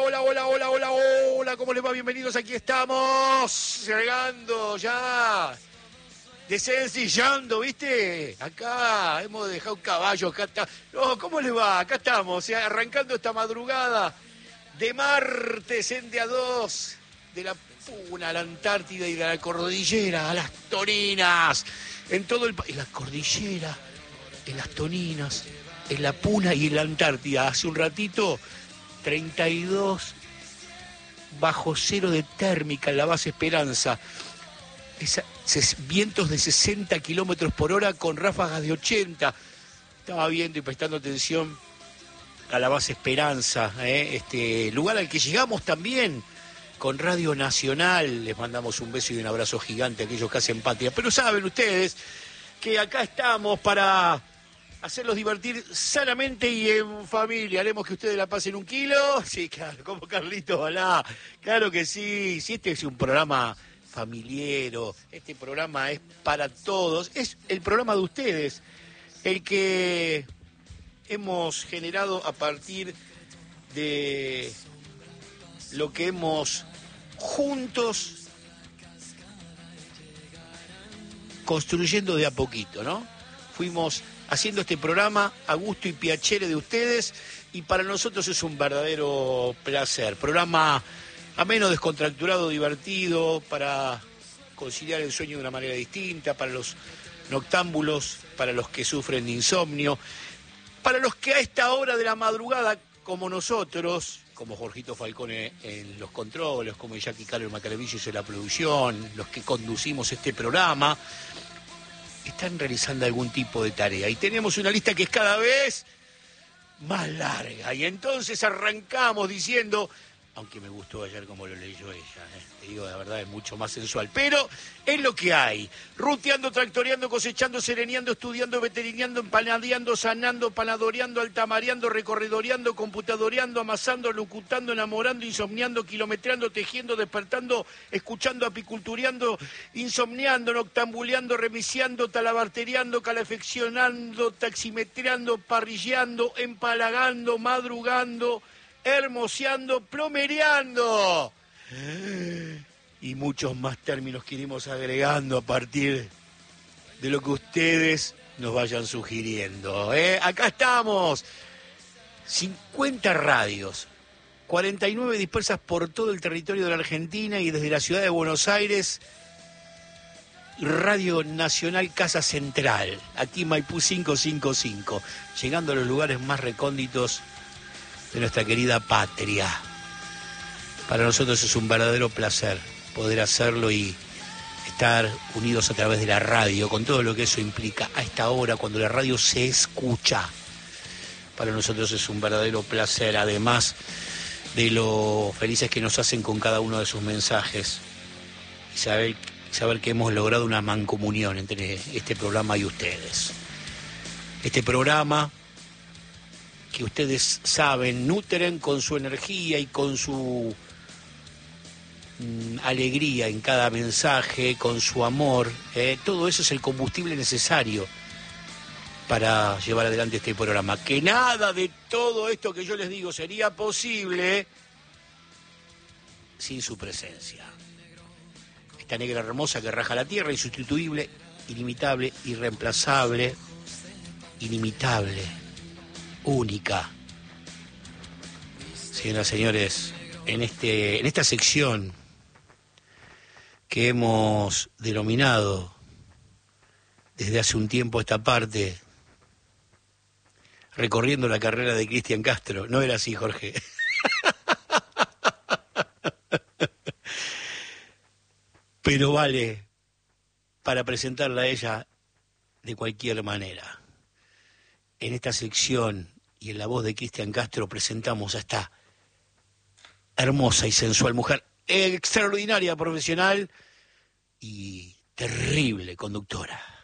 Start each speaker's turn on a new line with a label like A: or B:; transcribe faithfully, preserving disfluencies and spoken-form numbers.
A: hola, hola, hola, hola, hola, ¿cómo les va? Bienvenidos, aquí estamos, llegando ya, desencillando, ¿viste? Acá hemos dejado un caballo, acá está. No, ¿cómo les va? Acá estamos, ¿eh? Arrancando esta madrugada de martes en día dos, de la Puna a la Antártida y de la cordillera a las Toninas, en todo el país, en la cordillera, en las Toninas, en la Puna y en la Antártida. Hace un ratito, treinta y dos bajo cero de térmica en la base Esperanza. Esa, ses, vientos de sesenta kilómetros por hora con ráfagas de ochenta. Estaba viendo y prestando atención a la base Esperanza, ¿eh? Este lugar al que llegamos también con Radio Nacional. Les mandamos un beso y un abrazo gigante a aquellos que hacen patria. Pero saben ustedes que acá estamos para hacerlos divertir sanamente y en familia. Haremos que ustedes la pasen un kilo. Sí, claro, como Carlito Balá. Claro que sí. Si este es un programa familiero, este programa es para todos. Es el programa de ustedes, el que hemos generado a partir de lo que hemos juntos construyendo de a poquito, ¿no? Fuimos haciendo este programa a gusto y piacere de ustedes y para nosotros es un verdadero placer. Programa ameno, descontracturado, divertido, para conciliar el sueño de una manera distinta, para los noctámbulos, para los que sufren de insomnio, para los que a esta hora de la madrugada, como nosotros, como Jorgito Falcone en los controles, como Jackie Carlos Macaravillos en la producción, los que conducimos este programa, están realizando algún tipo de tarea. Y tenemos una lista que es cada vez más larga. Y entonces arrancamos diciendo, aunque me gustó ayer como lo leyó ella, ¿eh? Te digo, la verdad es mucho más sensual, pero es lo que hay. Ruteando, tractoreando, cosechando, sereneando, estudiando, veterineando, empanadeando, sanando, panadoreando, altamareando, recorredoreando, computadoreando, amasando, locutando, enamorando, insomniando, kilometreando, tejiendo, despertando, escuchando, apicultureando, insomniando, noctambuleando, remisiando, talabarteriando, calefaccionando, taximetreando, parrilleando, empalagando, madrugando, hermoseando, plomereando y muchos más términos que iremos agregando a partir de lo que ustedes nos vayan sugiriendo, ¿eh? Acá estamos, cincuenta radios, cuarenta y nueve dispersas por todo el territorio de la Argentina y desde la ciudad de Buenos Aires, Radio Nacional Casa Central, aquí Maipú quinientos cincuenta y cinco, llegando a los lugares más recónditos de nuestra querida patria. Para nosotros es un verdadero placer poder hacerlo y estar unidos a través de la radio, con todo lo que eso implica a esta hora, cuando la radio se escucha. Para nosotros es un verdadero placer, además de lo felices que nos hacen con cada uno de sus mensajes, y saber, saber que hemos logrado una mancomunión entre este programa y ustedes. Este programa que ustedes saben, nutren con su energía y con su mm, alegría en cada mensaje, con su amor, eh, todo eso es el combustible necesario para llevar adelante este programa. Que nada de todo esto que yo les digo sería posible sin su presencia. Esta negra hermosa que raja la tierra, insustituible, inimitable, irreemplazable, inimitable, única. Señoras y señores, en este, en esta sección que hemos denominado desde hace un tiempo esta parte, recorriendo la carrera de Cristian Castro. No era así, Jorge. Pero vale para presentarla a ella de cualquier manera. En esta sección y en la voz de Cristian Castro presentamos a esta hermosa y sensual mujer, extraordinaria profesional y terrible conductora.